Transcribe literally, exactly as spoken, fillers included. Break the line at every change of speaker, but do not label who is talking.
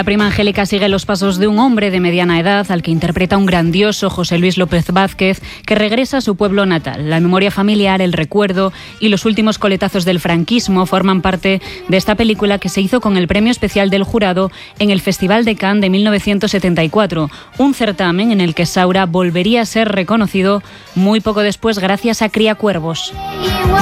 La prima Angélica sigue los pasos de un hombre de mediana edad al que interpreta un grandioso José Luis López Vázquez, que regresa a su pueblo natal. La memoria familiar, el recuerdo y los últimos coletazos del franquismo forman parte de esta película, que se hizo con el premio especial del jurado en el Festival de Cannes de mil novecientos setenta y cuatro, un certamen en el que Saura volvería a ser reconocido muy poco después gracias a Cría Cuervos.